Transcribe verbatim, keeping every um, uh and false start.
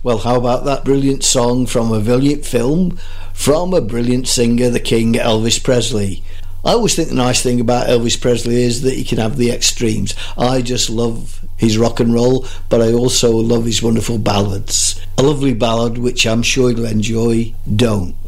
Well, how about that brilliant song from a brilliant film, from a brilliant singer, the King, Elvis Presley? I always think the nice thing about Elvis Presley is that he can have the extremes. I just love his rock and roll, but I also love his wonderful ballads. A lovely ballad which I'm sure you'll enjoy, Don't.